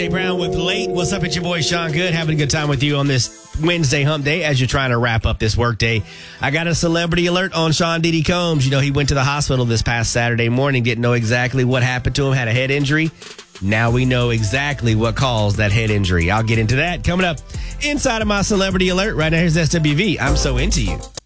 AJ Brown with Late. What's up? It's your boy Sean Good, having a good time with you on this Wednesday hump day as you're trying to wrap up this work day. I got a celebrity alert on Sean Diddy Combs. You know, he went to the hospital this past Saturday morning, didn't know exactly what happened to him, had a head injury. Now we know exactly what caused that head injury. I'll get into that coming up inside of my celebrity alert. Right now, here's SWV. I'm so into you.